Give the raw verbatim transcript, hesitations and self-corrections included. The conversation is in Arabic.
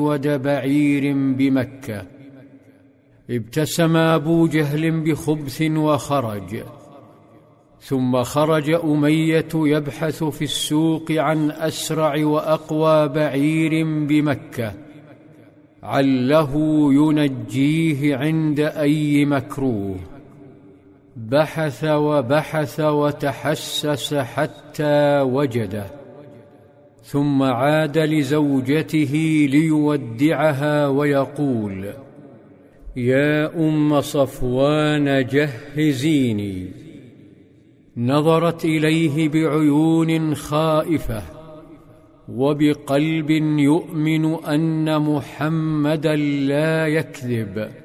ود بعير بمكة. ابتسم أبو جهل بخبث وخرج، ثم خرج أمية يبحث في السوق عن أسرع وأقوى بعير بمكة عله ينجيه عند أي مكروه. بحث وبحث وتحسس حتى وجده، ثم عاد لزوجته ليودعها ويقول: يا أم صفوان جهزيني. نظرت إليه بعيون خائفة وبقلب يؤمن أن محمدا لا يكذب،